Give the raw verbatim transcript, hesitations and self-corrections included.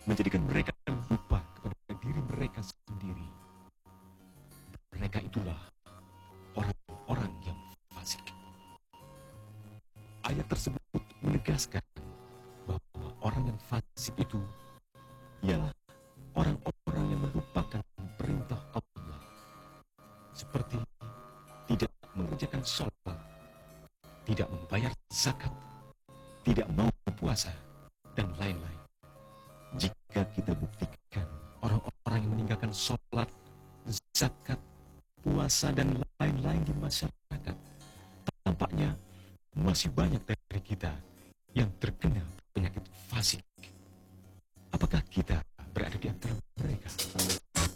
menjadikan mereka lupa kepada diri mereka sendiri. Mereka itulah orang-orang yang fasik. Ayat tersebut menegaskan bahwa orang yang fasik itu ialah orang-orang yang melupakan perintah Allah, seperti tidak mengerjakan sholat, tidak membayar zakat, tidak mau puasa, dan lain-lain. Jika kita buktikan orang-orang yang meninggalkan sholat, zakat, puasa, dan lain-lain di masyarakat, tampaknya masih banyak dari kita yang terkena penyakit fasik. Apakah kita berada di antara mereka?